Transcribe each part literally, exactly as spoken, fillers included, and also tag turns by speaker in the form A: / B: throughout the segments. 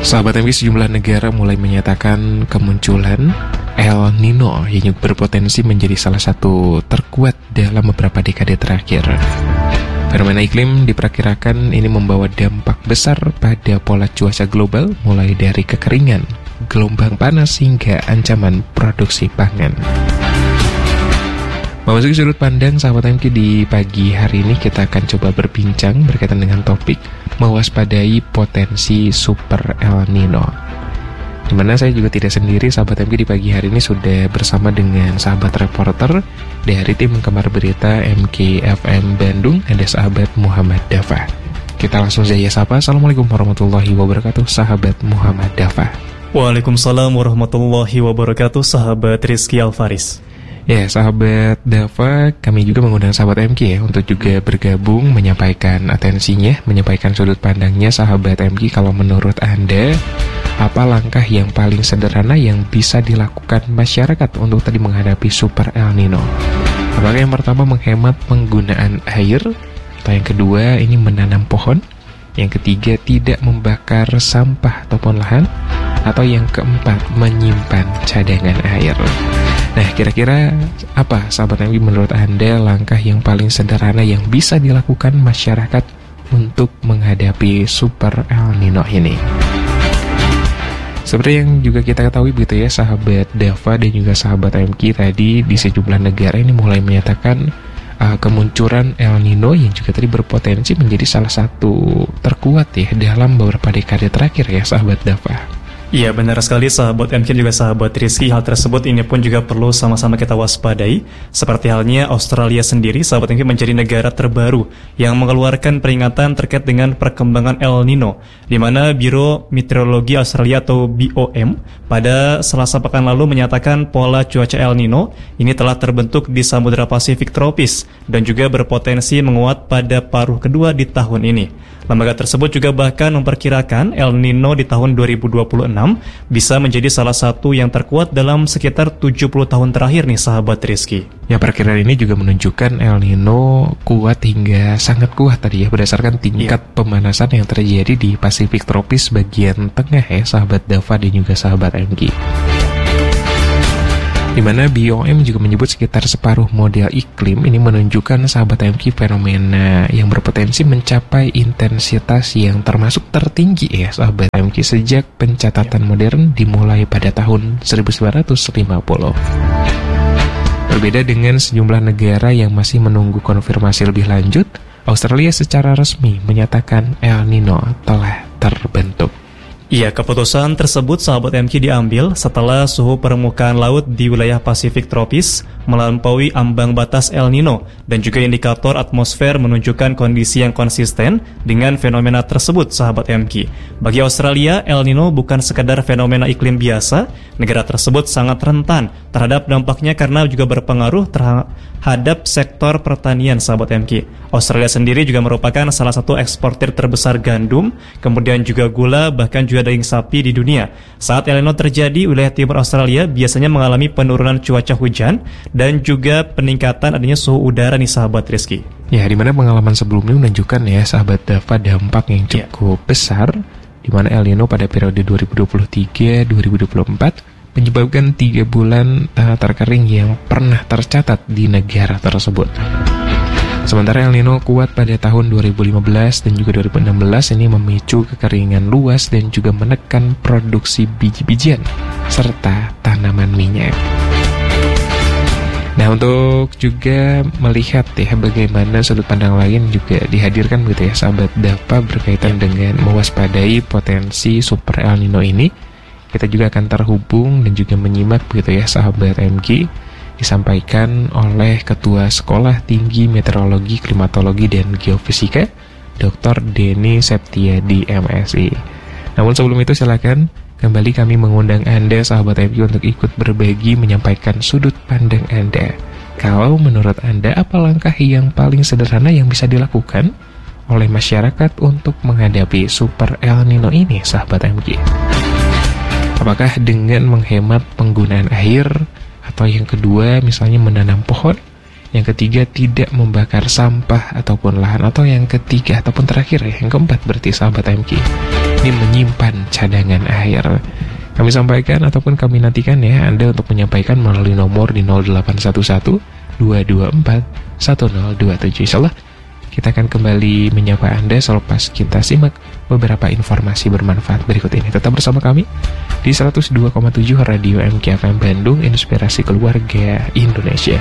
A: Sahabat M K, sejumlah negara mulai menyatakan kemunculan El Nino yang berpotensi menjadi salah satu terkuat dalam beberapa dekade terakhir. Fenomena iklim diperkirakan ini membawa dampak besar pada pola cuaca global, mulai dari kekeringan, gelombang panas, hingga ancaman produksi pangan. Memasuki sudut pandang sahabat M K di pagi hari ini, kita akan coba berbincang berkaitan dengan topik mewaspadai potensi super El Nino. Dimana saya juga tidak sendiri, sahabat M K, di pagi hari ini sudah bersama dengan sahabat reporter dari tim Kamar Berita M K F M Bandung, ada sahabat Muhammad Dafa. Kita langsung saja sapa. Assalamualaikum warahmatullahi wabarakatuh, sahabat Muhammad Dafa.
B: Waalaikumsalam warahmatullahi wabarakatuh, sahabat Rizky Alfaris.
A: Ya, sahabat Dafa, kami juga mengundang sahabat M K ya untuk juga bergabung, menyampaikan atensinya, menyampaikan sudut pandangnya. Sahabat M K, kalau menurut Anda, apa langkah yang paling sederhana yang bisa dilakukan masyarakat untuk tadi menghadapi super El Nino? Apakah yang pertama menghemat penggunaan air, atau yang kedua ini menanam pohon, yang ketiga tidak membakar sampah ataupun lahan, atau yang keempat menyimpan cadangan air? Nah, kira-kira apa, sahabat M K, menurut Anda langkah yang paling sederhana yang bisa dilakukan masyarakat untuk menghadapi super El Nino ini? Seperti yang juga kita ketahui begitu ya, sahabat Dafa dan juga sahabat M K, tadi di sejumlah negara ini mulai menyatakan uh, kemunculan El Nino yang juga tadi berpotensi menjadi salah satu terkuat ya dalam beberapa dekade terakhir ya, sahabat Dafa.
B: Iya, benar sekali sahabat M K juga sahabat Rizky. Hal tersebut ini pun juga perlu sama-sama kita waspadai. Seperti halnya Australia sendiri, sahabat M K, menjadi negara terbaru yang mengeluarkan peringatan terkait dengan perkembangan El Nino, di mana Biro Meteorologi Australia atau B O M pada Selasa pekan lalu menyatakan pola cuaca El Nino ini telah terbentuk di Samudra Pasifik tropis dan juga berpotensi menguat pada paruh kedua di tahun ini. Lembaga tersebut juga bahkan memperkirakan El Nino di tahun dua ribu dua puluh enam bisa menjadi salah satu yang terkuat dalam sekitar tujuh puluh tahun terakhir nih, sahabat Rizky.
A: Ya, perkiraan ini juga menunjukkan El Nino kuat hingga sangat kuat tadi ya, berdasarkan tingkat yeah. pemanasan yang terjadi di Pasifik tropis bagian tengah ya, sahabat Dafa dan juga sahabat M K. Di mana B O M juga menyebut sekitar separuh model iklim ini menunjukkan, sahabat M K, fenomena yang berpotensi mencapai intensitas yang termasuk tertinggi ya, sahabat M K, sejak pencatatan modern dimulai pada tahun seribu sembilan ratus lima puluh. Berbeda dengan sejumlah negara yang masih menunggu konfirmasi lebih lanjut, Australia secara resmi menyatakan El Nino telah terbentuk.
B: Iya, keputusan tersebut sahabat M K diambil setelah suhu permukaan laut di wilayah Pasifik tropis melampaui ambang batas El Nino dan juga indikator atmosfer menunjukkan kondisi yang konsisten dengan fenomena tersebut, sahabat M K. Bagi Australia, El Nino bukan sekadar fenomena iklim biasa. Negara tersebut sangat rentan terhadap dampaknya karena juga berpengaruh terhadap sektor pertanian, sahabat M K. Australia sendiri juga merupakan salah satu eksportir terbesar gandum, kemudian juga gula, bahkan juga daging sapi di dunia. Saat El Nino terjadi, wilayah timur Australia biasanya mengalami penurunan cuaca hujan dan juga peningkatan adanya suhu udara nih, sahabat Rizky.
A: Ya, di mana pengalaman sebelumnya menunjukkan ya, sahabat Dafa, dampak yang cukup yeah. besar, di mana El Nino pada periode dua ribu dua puluh tiga dua ribu dua puluh empat menyebabkan tiga bulan uh, terkering yang pernah tercatat di negara tersebut. Sementara El Nino kuat pada tahun dua ribu lima belas dan juga dua ribu enam belas ini memicu kekeringan luas dan juga menekan produksi biji-bijian serta tanaman minyak. Nah, untuk juga melihat ya bagaimana sudut pandang lain juga dihadirkan gitu ya, sahabat Dafa, berkaitan dengan mewaspadai potensi super El Nino ini, kita juga akan terhubung dan juga menyimak begitu ya, sahabat M K, disampaikan oleh Ketua Sekolah Tinggi Meteorologi, Klimatologi, dan Geofisika, Doktor Denny Septiadi M Si. Namun sebelum itu silakan kembali kami mengundang Anda, sahabat M K, untuk ikut berbagi, menyampaikan sudut pandang Anda. Kalau menurut Anda, apa langkah yang paling sederhana yang bisa dilakukan oleh masyarakat untuk menghadapi super El Nino ini, sahabat M K? Apakah dengan menghemat penggunaan air, atau yang kedua misalnya menanam pohon, Yang ketiga, tidak membakar sampah ataupun lahan. Atau yang ketiga ataupun terakhir ya, yang keempat berarti sahabat M K, ini menyimpan cadangan air. Kami sampaikan ataupun kami nantikan ya Anda untuk menyampaikan melalui nomor di nol delapan satu satu dua dua empat satu nol dua tujuh. Insyaallah kita akan kembali menyapa Anda selepas kita simak beberapa informasi bermanfaat berikut ini. Tetap bersama kami di seratus dua koma tujuh Radio M K F M Bandung, inspirasi keluarga Indonesia.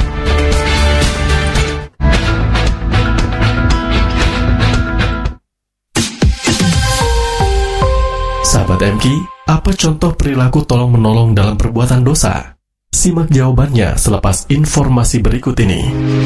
C: Sahabat M K, apa contoh perilaku tolong-menolong dalam perbuatan dosa? Simak jawabannya selepas informasi berikut ini.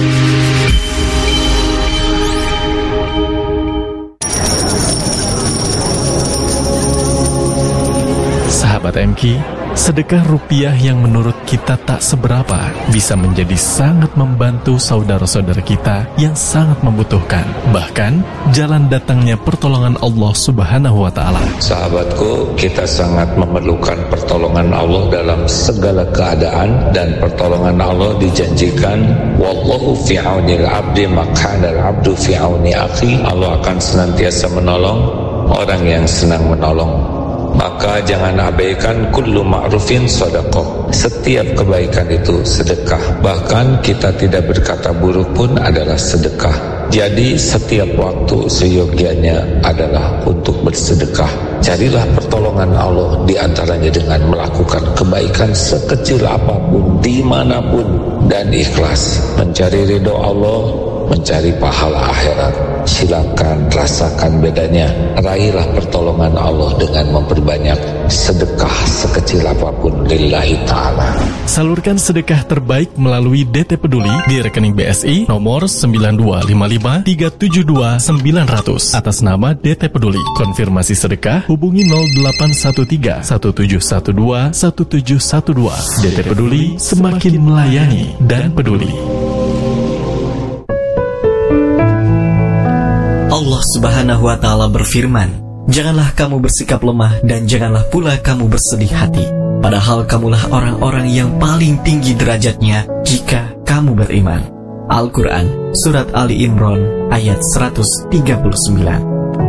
C: Sahabat M K, sedekah rupiah yang menurut kita tak seberapa bisa menjadi sangat membantu saudara-saudara kita yang sangat membutuhkan. Bahkan, jalan datangnya pertolongan Allah Subhanahu wa Ta'ala.
D: Sahabatku, kita sangat memerlukan pertolongan Allah dalam segala keadaan, dan pertolongan Allah dijanjikan, wallahu fi aunil abdi makana al-abdu fi auni akhi. Allah akan senantiasa menolong orang yang senang menolong. Maka jangan abaikan kullu ma'rufin sedekah. Setiap kebaikan itu sedekah. Bahkan kita tidak berkata buruk pun adalah sedekah. Jadi setiap waktu seyogianya adalah untuk bersedekah. Carilah pertolongan Allah di antaranya dengan melakukan kebaikan sekecil apapun, dimanapun, dan ikhlas. Mencari ridho Allah, mencari pahala akhirat. Silakan rasakan bedanya. Raihlah pertolongan Allah dengan memperbanyak sedekah sekecil apapun lillahi ta'ala.
C: Salurkan sedekah terbaik melalui D T Peduli di rekening B S I nomor sembilan dua lima lima tiga tujuh dua sembilan nol nol atas nama D T Peduli. Konfirmasi sedekah hubungi nol delapan satu tiga satu tujuh satu dua satu tujuh satu dua. D T Peduli, semakin melayani dan peduli.
E: Allah Subhanahu wa Ta'ala berfirman, janganlah kamu bersikap lemah dan janganlah pula kamu bersedih hati, padahal kamulah orang-orang yang paling tinggi derajatnya jika kamu beriman. Al-Quran, Surat Ali Imran, ayat seratus tiga puluh sembilan.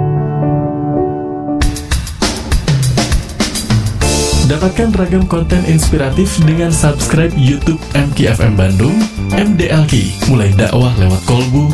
C: Dapatkan ragam konten inspiratif dengan subscribe YouTube M K F M Bandung, M D L K, mulai dakwah lewat kolbu,